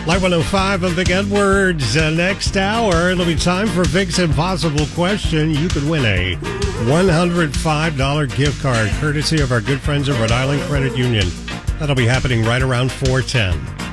Light 105 of Vic Edwards. Next hour, it'll be time for Vic's Impossible Question. You could win a $105 gift card, courtesy of our good friends at Rhode Island Credit Union. That'll be happening right around 4:10.